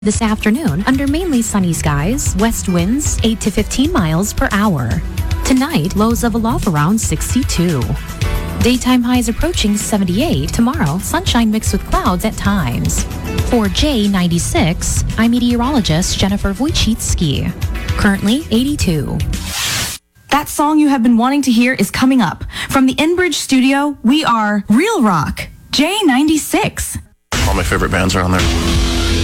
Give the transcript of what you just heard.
This afternoon, under mainly sunny skies, west winds 8 to 15 miles per hour. Tonight, lows level off around 62. Daytime highs approaching 78. Tomorrow, sunshine mixed with clouds at times. For J96, I'm meteorologist Jennifer Wojcicki. Currently 82. That song you have been wanting to hear is coming up. From the Enbridge studio, we are Real Rock, J96. All my favorite bands are on there.